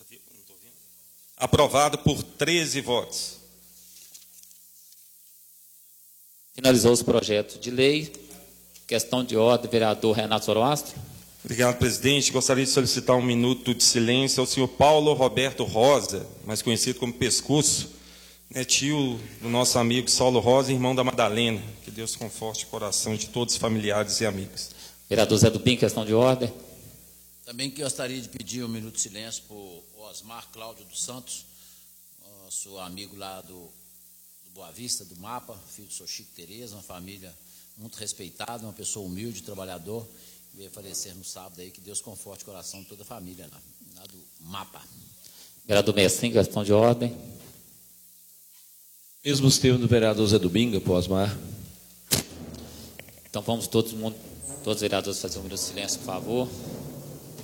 Aprovado por 13 votos. Finalizou os projetos de lei. Questão de ordem, vereador Renato Zoroastro. Obrigado, presidente. Gostaria de solicitar um minuto de silêncio ao senhor Paulo Roberto Rosa, mais conhecido como Pescoço, tio do nosso amigo Saulo Rosa, irmão da Madalena. Que Deus conforte o coração de todos os familiares e amigos. Vereador Zé Dubim, questão de ordem. Também gostaria de pedir um minuto de silêncio para o Osmar Cláudio dos Santos, nosso amigo lá do Boa Vista, do MAPA, filho do seu Chico Tereza, uma família muito respeitada, uma pessoa humilde, trabalhador, veio falecer no sábado aí, que Deus conforte o coração de toda a família lá do MAPA. Vereador Messim, questão de ordem. Mesmos termos do vereador Zé Dubinga, para o Osmar. Então vamos todos os vereadores fazer um minuto de silêncio, por favor.